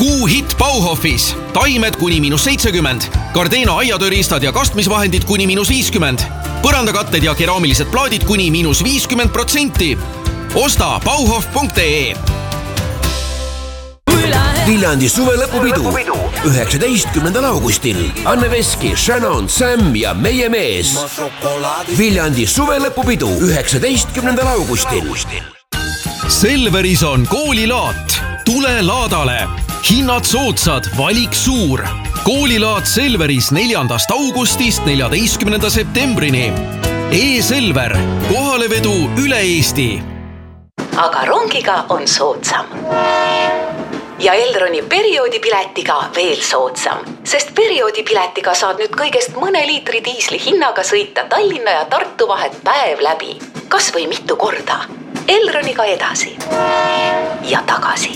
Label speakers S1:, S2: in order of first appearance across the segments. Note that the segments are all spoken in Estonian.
S1: Kuuhitt Bauhofis. Taimed kuni -70. Gardena aiatööriistad ja kastmisvahendid kuni -50. Põrandakatted ja keraamilised plaadid kuni -50%. Osta bauhof.ee.
S2: Viljandi suvelõpupidu 19. augustil. Anne Veski, Shannon, Sam ja meie mees. Viljandi suvelõpupidu 19. augustil.
S1: Selveris on koolilaat. Tule laadale. Hinnad soodsad, valik suur. Koolilaat Selveris 4. augustist 14. septembrini. E-Selver. Kohalevedu üle Eesti.
S3: Aga rongiga on soodsam. Ja Elroni perioodipiletiga veel soodsam, sest perioodipiletiga saad nüüd kõigest mõne liitri diisli hinnaga sõita Tallinna ja Tartu vahet päev läbi. Kas või mitu korda. Elroniga edasi ja tagasi.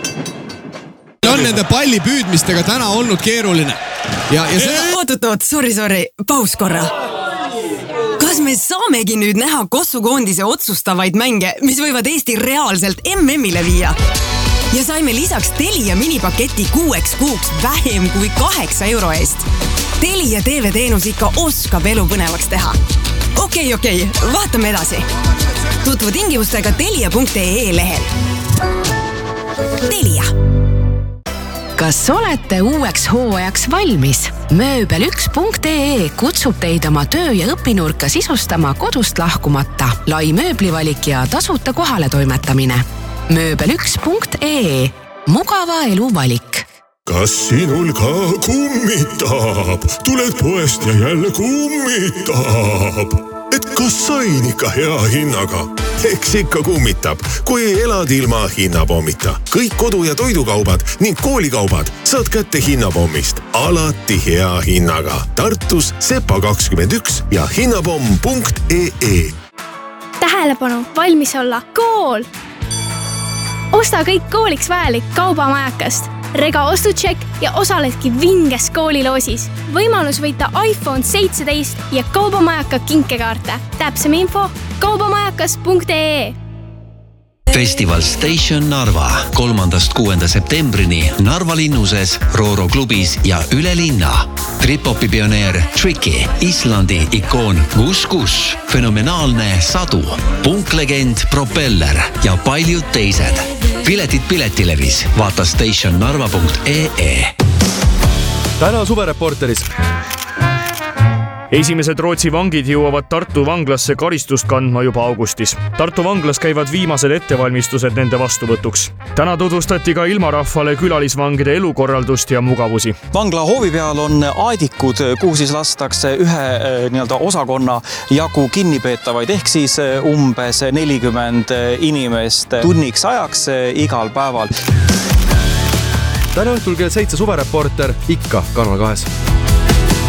S4: On nende palli püüdmistega täna olnud keeruline. Ja
S5: Oot, sorry, paus korra. Kas me saamegi nüüd näha kossukoondise otsustavaid mänge, mis võivad Eesti reaalselt MM-ile viia? Ja saime lisaks Telia minipaketi 6 kuuks vähem kui 8 euro eest. Telia TV-teenus ikka oskab elu põnevaks teha. Okei, vaatame edasi. Tutvu tingimustega telia.ee lehel. Telia.
S6: Kas olete uueks hooajaks valmis? Mööbel1.ee kutsub teid oma töö- ja õpinurka sisustama kodust lahkumata. Lai mööblivalik ja tasuta kohale toimetamine. Mööbel1.ee. Mugava elu valik.
S7: Kas sinul ka kummitab? Tuled poest ja jälle kummitab. Et kas sain ikka hea hinnaga? Eks ikka kummitab, kui elad ilma hinnapommita. Kõik kodu- ja toidukaubad ning koolikaubad saad kätte hinnapommist. Alati hea hinnaga. Tartus Sepa 21 ja hinnapomm.ee.
S8: Tähelepanu, valmis olla. Kool! Osta kõik kooliks vajalik kaubamajakast. Rega ostutšek ja osaledki vinges kooliloosis. Võimalus võita iPhone 17 ja kaubamajaka kinkekaarte. Täpsem info kaubamajakas.ee.
S9: Festival Station Narva 3.–6. septembrini Narva linnuses, Rooro klubis ja üle linna. Trip-hopi pioneer Tricky, Islandi ikoon Gus, fenomenaalne Sadu, punklegend Propeller ja paljud teised. Piletid Piletilevis. Vaata stationnarva.ee.
S10: Täna suvereporteris. Esimesed Rootsi vangid jõuavad Tartu vanglasse karistust kandma juba augustis. Tartu vanglas käivad viimased ettevalmistused nende vastuvõtuks. Täna tutvustati ka ilmarahvale külalisvangide elukorraldust ja mugavusi.
S11: Vangla hoovi peal on aedikud, kuhu siis lastakse ühe osakonna jagu kinnipeetavaid, ehk siis umbes 40 inimest tunniks ajaks igal päeval.
S10: Täna õhtul kell 7 suvereporter ikka Kanal 2.